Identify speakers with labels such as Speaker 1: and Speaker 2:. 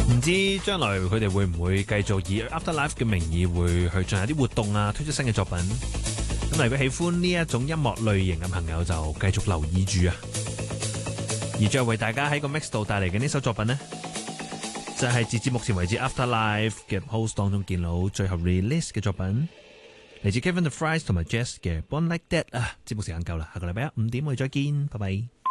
Speaker 1: 唔知將來佢哋會唔會繼續以 Afterlife 嘅名義會去進行啲活動啊，推出新嘅作品。咁如果喜歡呢一種音樂類型嘅朋友就繼續留意住啊。而再為大家喺個 mix 度帶嚟嘅呢首作品呢，就係截至目前為止 Afterlife 嘅 post 當中見到最後 release 嘅作品，嚟自 Kevin the Fries 同埋 Jess 嘅 Born Like That 啊。節目時間夠啦，下個禮拜一5點我哋再見，拜拜。